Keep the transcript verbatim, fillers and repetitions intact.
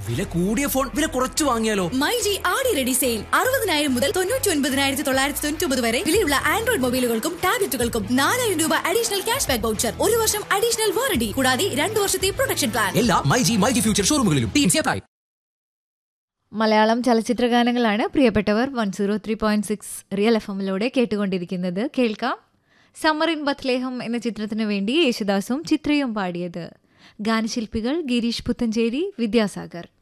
വില കൂടിയ ഫോൺ വില കുറച്ച് വാങ്ങിയാലോ? മൈജി ആടി റെഡി സെയിൽ അറുപതിനായിരം മുതൽ തൊണ്ണൂറ്റി ഒൻപതിനായിരത്തി തൊള്ളായിരത്തി തൊണ്ണൂറ്റി ഒമ്പത് വരെ വിലയുള്ള ആൻഡ്രോയിഡ് മൊബൈലുകൾക്കും ടാബ്ലറ്റുകൾക്കും നാലായിരം രൂപ അഡീഷണൽ ക്യാഷ് ബാക്ക് വൗച്ചർ, ഒരു വർഷം അഡീഷണൽ വാറണ്ടി കൂടാതെ രണ്ടു വർഷത്തെ പ്രൊട്ടക്ഷൻ പ്ലാൻ. എല്ലാ myG myG future ഷോറൂമുകളിലും teams apply. Malayalam ചലച്ചിത്ര ഗാനങ്ങളാണ് പ്രിയപ്പെട്ടവർ one zero three point six real F എമ്മിലൂടെ കേട്ടുകൊണ്ടിരിക്കുന്നത്. കേൾക്കാം സമ്മർ ഇൻ ബത്ലേഹം എന്ന ചിത്രത്തിനു വേണ്ടി യേശുദാസും ചിത്രയും പാടിയത്. ഗാനശില്പികൾ ഗിരീഷ് പുത്തഞ്ചേരി, വിദ്യാസാഗർ.